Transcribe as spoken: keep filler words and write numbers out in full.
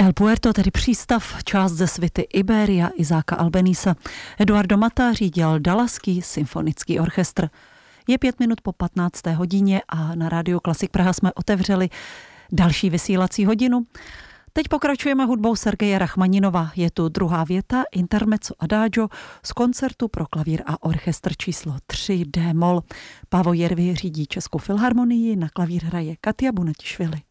El Puerto, tedy přístav, část ze svity Iberia Izáka Albanisa. Eduardo Mata řídil Dallaský symfonický orchestr. Je pět minut po patnácté hodině a na Rádiu Klasik Praha jsme otevřeli další vysílací hodinu. Teď pokračujeme hudbou Sergeje Rachmaninova. Je tu druhá věta, intermezzo adagio z koncertu pro klavír a orchestr číslo tři D moll. Pávo Jervy řídí Českou filharmonii, na klavír hraje Katia Bunatišvili.